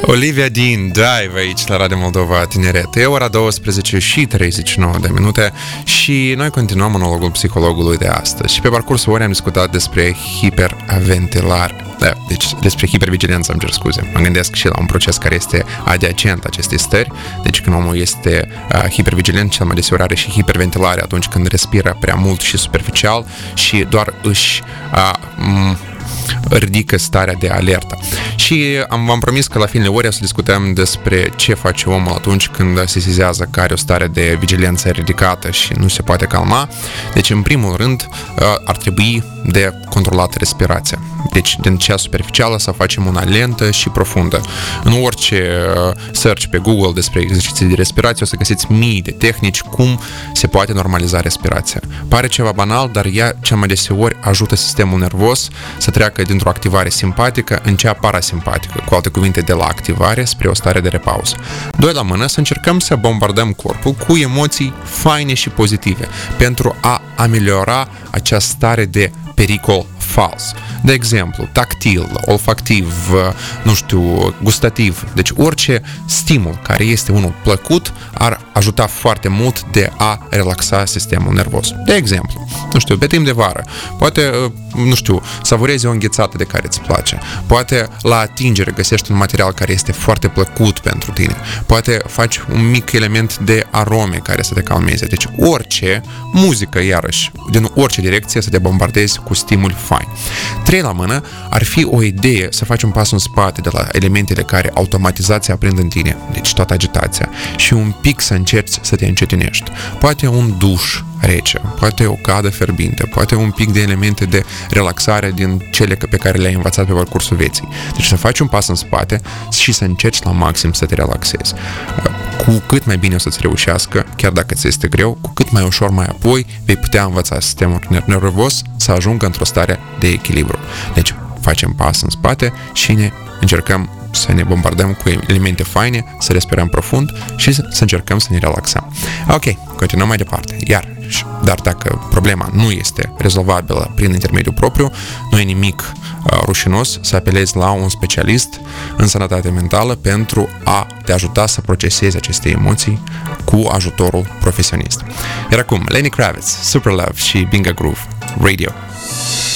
Olivia Dean, Dive aici la Radio Moldova Tineret. E ora 12 și 39 de minute și noi continuăm monologul psihologului de astăzi. Și pe parcursul orei am discutat despre hiperventilare. Deci despre hipervigilență, îmi cer scuze. Mă gândesc și la un proces care este adiacent acestei stări. Deci când omul este hipervigilent, cel mai deseori are și hiperventilare atunci când respiră prea mult și superficial și doar își ridică starea de alertă. Și v-am promis că la finele orei o să discutăm despre ce face omul atunci când se sesizează că are o stare de vigilență ridicată și nu se poate calma. Deci, în primul rând, ar trebui de controlată respirația. Deci, din cea superficială să facem una lentă și profundă. În orice search pe Google despre exerciții de respirație o să găsiți mii de tehnici cum se poate normaliza respirația. Pare ceva banal, dar ea cel mai deseori ajută sistemul nervos să treacă dintr-o activare simpatică în cea parasimpatică, cu alte cuvinte, de la activare spre o stare de repaus. Doi la mână, să încercăm să bombardăm corpul cu emoții faine și pozitive pentru a ameliora acea stare de pericol fals. De exemplu, tactil, olfactiv, gustativ. Deci orice stimul care este unul plăcut ar ajuta foarte mult de a relaxa sistemul nervos. De exemplu, pe timp de vară, poate, savurezi o înghețată de care îți place. Poate la atingere găsești un material care este foarte plăcut pentru tine. Poate faci un mic element de arome care să te calmeze. Deci orice muzică, iarăși, din orice direcție să te bombardezi cu stimuli faini. 3 la mână ar fi o idee să faci un pas în spate de la elementele care automatizația aprind în tine, deci toată agitația, și un pic să încerci să te încetinești. Poate un duș rece, poate o cadă fierbinte, poate un pic de elemente de relaxare din cele pe care le-ai învățat pe parcursul vieții. Deci să faci un pas în spate și să încerci la maxim să te relaxezi. Cu cât mai bine o să-ți reușească, chiar dacă ți este greu, cu cât mai ușor mai apoi vei putea învăța sistemul nervos să ajungă într-o stare de echilibru. Deci facem pas în spate și ne încercăm să ne bombardăm cu elemente faine, să respirăm profund și să încercăm să ne relaxăm. Ok, continuăm mai departe. Dar dacă problema nu este rezolvabilă prin intermediul propriu, nu e nimic rușinos să apelezi la un specialist în sănătate mentală pentru a te ajuta să procesezi aceste emoții cu ajutorul profesionist. Iar acum, Lenny Kravitz, Super Love și Binga Groove Radio.